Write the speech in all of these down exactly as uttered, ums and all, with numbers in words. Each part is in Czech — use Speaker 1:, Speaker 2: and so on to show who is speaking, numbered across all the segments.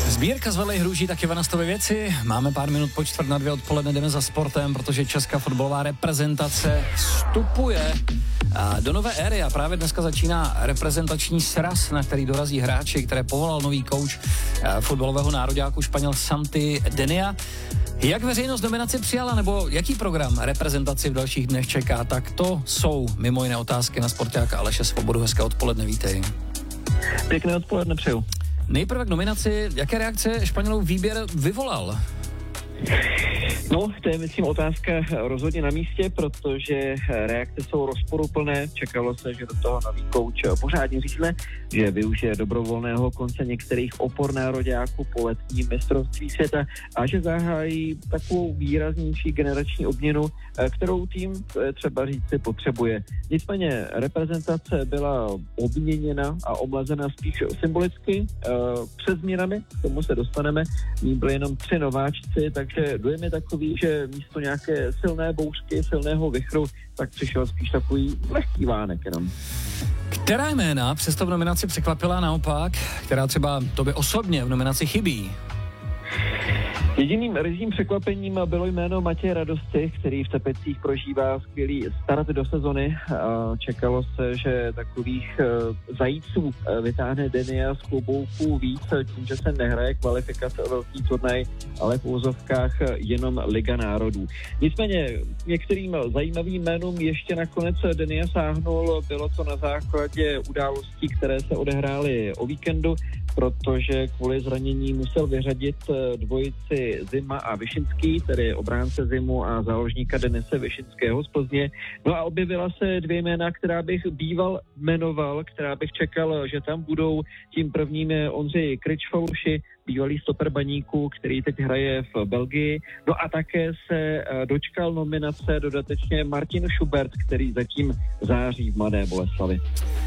Speaker 1: Sbírka z Velej Hrůží taky na stové věci. Máme pár minut po čtvrt na dvě odpoledne, jdeme za sportem, protože česká fotbalová reprezentace vstupuje do nové éry a právě dneska začíná reprezentační sraz, na který dorazí hráči, které povolal nový kouč fotbalového nároďáku Španěl Santi Denia. Jak veřejnost nominaci přijala, nebo jaký program reprezentaci v dalších dnech čeká, tak to jsou mimo jiné otázky na sportáka Aleše Svobodu. Hezké odpoledne, vítej.
Speaker 2: Pěkné odpoledne přeju.
Speaker 1: Nejprve k nominaci, jaké reakce Španělů výběr vyvolal?
Speaker 2: No, to je, myslím, otázka rozhodně na místě, protože reakce jsou rozporuplné. Čekalo se, že do toho nový kouč pořádně řízne, že využije dobrovolného konce některých opor nároďáků po letním mistrovství světa a že zahájí takovou výraznější generační obměnu, kterou tým, třeba říct si, potřebuje. Nicméně reprezentace byla obměněna a omlazena spíš symbolicky před změnami, k tomu se dostaneme. Ní byly jenom tři nováčci, takže dojem je takový, že místo nějaké silné bouřky, silného vichru, tak přišel spíš takový lehký vánek jenom.
Speaker 1: Která jména přesto v nominaci překvapila naopak, která třeba tobě osobně v nominaci chybí?
Speaker 2: Jediným ryzím překvapením bylo jméno Matěje Radosti, který v Tepecích prožívá skvělý start do sezony. Čekalo se, že takových zajíců vytáhne Denia z klobouků víc, tím, že se nehraje kvalifikace o velký turnaj, ale v úzovkách jenom Liga národů. Nicméně některým zajímavým jménům ještě nakonec Denia sáhnul, bylo to na základě událostí, které se odehrály o víkendu, protože kvůli zranění musel vyřadit dvojici Zima a Vyšinský, tedy obránce Zimu a záložníka Denise Vyšinského z Plzně. No a objevila se dvě jména, která bych býval jmenoval, která bych čekal, že tam budou. Tím prvním je Ondřej Kryčfaluši, bývalý stoper Baníku, který teď hraje v Belgii. No a také se dočkal nominace dodatečně Martin Schubert, který zatím září v Mladé Boleslavi.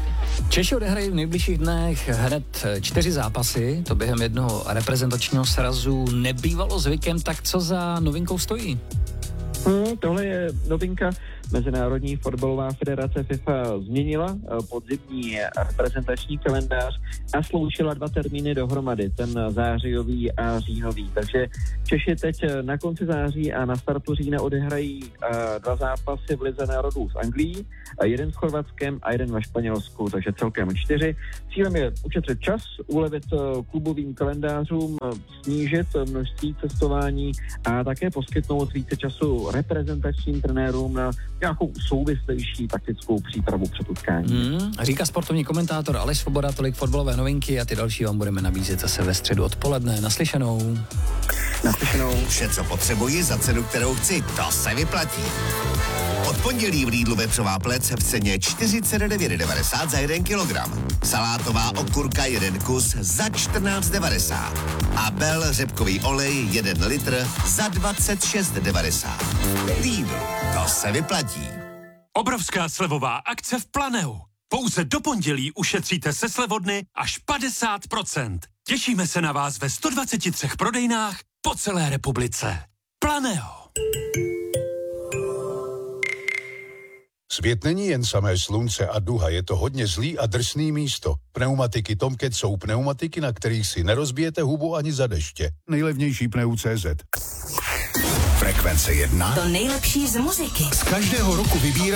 Speaker 1: Češi odehrají v nejbližších dnech hned čtyři zápasy, to během jednoho reprezentačního srazu nebývalo zvykem, tak co za novinkou stojí?
Speaker 2: Hmm, tohle je novinka. Mezinárodní fotbalová federace FIFA změnila podzimní reprezentační kalendář a sloučila dva termíny dohromady, ten zářijový a říjnový. Takže Češi teď na konci září a na startu října odehrají dva zápasy v Lize národů s Anglií, jeden s Chorvatskem a jeden ve Španělsku, takže celkem čtyři. Cílem je ušetřit čas, ulevit klubovým kalendářům, snížit množství cestování a také poskytnout více času reprezentačním trenérům na nějakou souvislejší taktickou přípravu před utkáním.
Speaker 1: Hmm, říká sportovní komentátor Aleš Svoboda, tolik fotbalové novinky a ty další vám budeme nabízet zase ve středu odpoledne. Naslyšenou.
Speaker 2: Naslyšenou.
Speaker 3: Vše, co potřebuji za cenu, kterou chci, to se vyplatí. Od pondělí v Lidlu vepřová plec v ceně čtyřicet devět devadesát za jeden kilogram. Salátová okurka jeden kus za čtrnáct devadesát. A Bell řepkový olej jeden litr za dvacet šest devadesát. Lidl, to se vyplatí.
Speaker 4: Obrovská slevová akce v Planeu. Pouze do pondělí ušetříte se slevodny až padesát procent. Těšíme se na vás ve sto dvacet tři prodejnách po celé republice. Planeo.
Speaker 5: Svět není jen samé slunce a duha, je to hodně zlý a drsný místo. Pneumatiky Tomcat jsou pneumatiky, na kterých si nerozbijete hubu ani za deště. Nejlevnější pneu tečka cé zet.
Speaker 3: Frekvence jedna.
Speaker 6: To nejlepší z muziky.
Speaker 3: Z každého roku vybírá